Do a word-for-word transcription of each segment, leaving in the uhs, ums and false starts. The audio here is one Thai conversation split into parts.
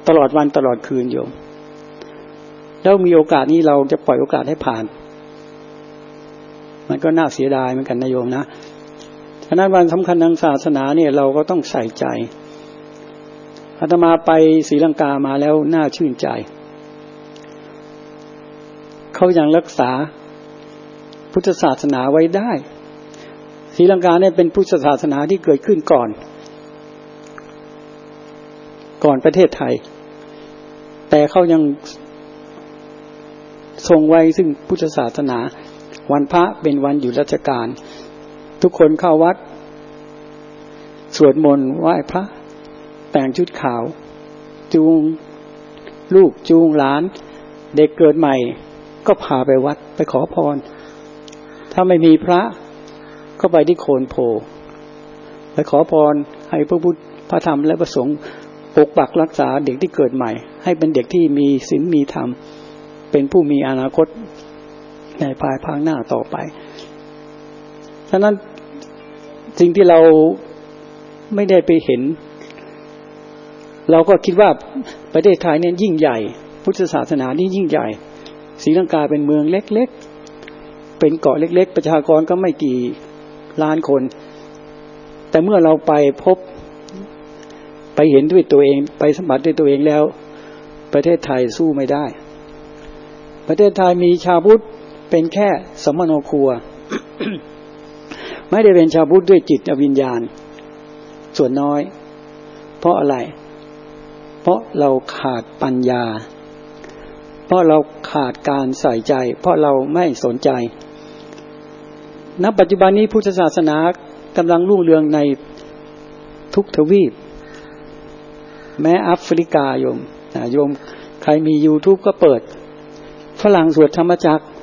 ตลอดวันตลอดคืนโยมแล้วมีโอกาสนี้เราจะปล่อยโอกาสให้ผ่านมันก็น่าเสียดายเหมือนกันนะโยมนะฉะนั้นวันสำคัญทางศาสนาเนี่ยเราก็ต้องใส่ใจอาตมาไปศรีลังกามาแล้วน่าชื่นใจเขายังรักษาพุทธศาสนาไว้ได้ศรีลังกาเนี่ยเป็นพุทธศาสนาที่เกิดขึ้นก่อนก่อนประเทศไทยแต่เขายังทรงไว้ซึ่งพุทธศาสนาวันพระเป็นวันหยุดราชการทุกคนเข้าวัดสวดมนต์ไหว้พระแต่งชุดขาวจูงลูกจูงหลานเด็กเกิดใหม่ก็พาไปวัดไปขอพรถ้าไม่มีพระก็ไปที่โคนโพไปขอพรให้พระพุทธพระธรรมและพระสงฆ์ปกปักรักษาเด็กที่เกิดใหม่ให้เป็นเด็กที่มีศีลมีธรรมเป็นผู้มีอนาคตในภายภาคหน้าต่อไปฉะนั้นสิ่งที่เราไม่ได้ไปเห็นเราก็คิดว่าประเทศไทยเนี่ยยิ่งใหญ่พุทธศาสนานี่ยิ่งใหญ่ศรีลังกาเป็นเมืองเล็กๆเป็นเกาะเล็กๆประชากรก็ไม่กี่ล้านคนแต่เมื่อเราไปพบไปเห็นด้วยตัวเองไปสัมผัสด้วยตัวเองแล้วประเทศไทยสู้ไม่ได้ประเทศไทยมีชาวพุทธเป็นแค่สมโนครัว ไม่ได้เป็นชาวพุทธด้วยจิตวิญญาณส่วนน้อยเพราะอะไรเพราะเราขาดปัญญาเพราะเราขาดการใส่ใจเพราะเราไม่สนใจณปัจจุบันนี้พุทธศาสนากำลังรุ่งเรืองในทุกทวีปแม้แอฟริกาโยมโยมใครมี YouTube ก็เปิดฝรั่งสวดธรรมจักร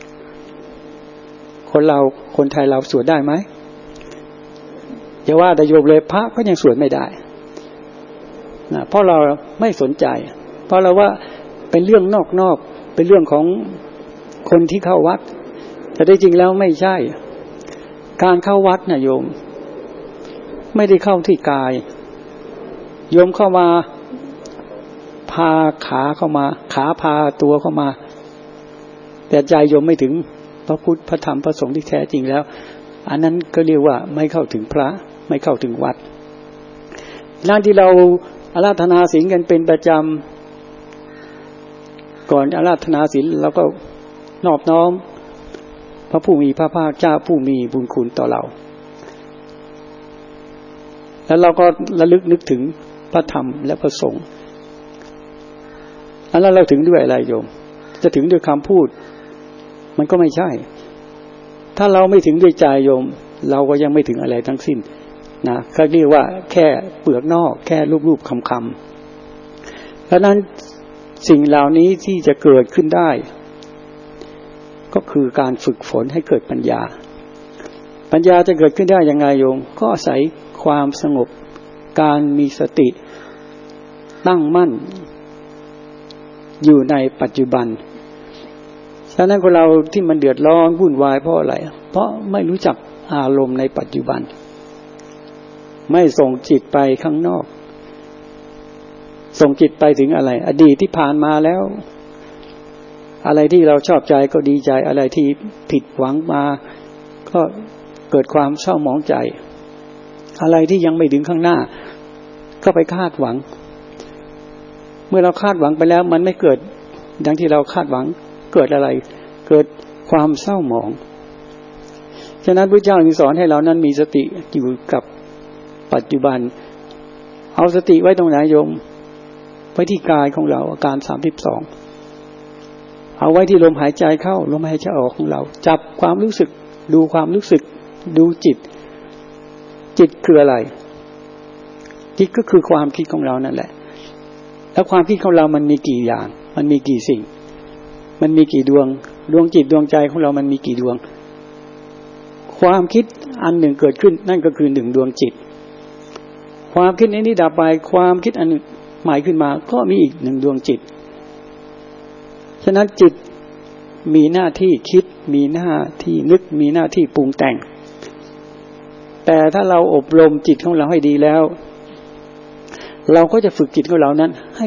คนเราคนไทยเราสวดได้ไหมอย่าว่าแต่โยมเลยพระก็ยังสวดไม่ได้นะเพราะเราไม่สนใจเพราะเราว่าเป็นเรื่องนอกๆเป็นเรื่องของคนที่เข้าวัดแต่ได้จริงแล้วไม่ใช่การเข้าวัดนะโยมไม่ได้เข้าที่กายโยมเข้ามาพาขาเข้ามาขาพาตัวเข้ามาแต่ใจโยมไม่ถึงพระพุทธพระธรรมพระสงฆ์ที่แท้จริงแล้วอันนั้นก็เรียกว่าไม่เข้าถึงพระไม่เข้าถึงวัดนั่นที่เราอาราธนาศีลกันเป็นประจำก่อนอาราธนาศีลเราก็นอบน้อมพระผู้มีพระภาคเจ้าผู้มีบุญคุณต่อเราแล้วเราก็ระลึกนึกถึงพระธรรมและพระสงฆ์อันนั้นเราถึงด้วยอะไรโยมจะถึงด้วยคำพูดมันก็ไม่ใช่ถ้าเราไม่ถึงด้วยใจโยมเราก็ยังไม่ถึงอะไรทั้งสิ้นนะก็เรียกว่าแค่เปลือกนอกแค่รูปๆคำๆเพราะนั้นสิ่งเหล่านี้ที่จะเกิดขึ้นได้ก็คือการฝึกฝนให้เกิดปัญญาปัญญาจะเกิดขึ้นได้ยังไงโยมก็อาศัยความสงบการมีสติตั้งมั่นอยู่ในปัจจุบันฉะนั้นคนเราที่มันเดือดร้อนวุ่นวายเพราะอะไรเพราะไม่รู้จักอารมณ์ในปัจจุบันไม่ส่งจิตไปข้างนอกส่งจิตไปถึงอะไรอดีตที่ผ่านมาแล้วอะไรที่เราชอบใจก็ดีใจอะไรที่ผิดหวังมาก็เกิดความเศร้าหมองใจอะไรที่ยังไม่ถึงข้างหน้าก็ไปคาดหวังเมื่อเราคาดหวังไปแล้วมันไม่เกิดดังที่เราคาดหวังเกิดอะไรเกิดความเศร้าหมองฉะนั้นพระเจ้าจึงสอนให้เรานั้นมีสติอยู่กับปัจจุบันเอาสติไว้ตรงไหนโยมไว้ที่กายของเราอาการสามสิบสองเอาไว้ที่ลมหายใจเข้าลมหายใจออกของเราจับความรู้สึกดูความรู้สึกดูจิตจิตคืออะไรจิตก็คือความคิดของเรานั่นแหละแล้วความคิดของเรามันมีกี่อย่างมันมีกี่สิ่งมันมีกี่ดวงดวงจิตดวงใจของเรามันมีกี่ดวงความคิดอันหนึ่งเกิดขึ้นนั่นก็คือหนึ่งดวงจิตความคิดนี้ดับไปความคิดอันใหม่ขึ้นมาก็มีอีกหนึ่งดวงจิตฉะนั้นจิตมีหน้าที่คิดมีหน้าที่นึกมีหน้าที่ปรุงแต่งแต่ถ้าเราอบรมจิตของเราให้ดีแล้วเราก็จะฝึกจิตของเรานั้นให้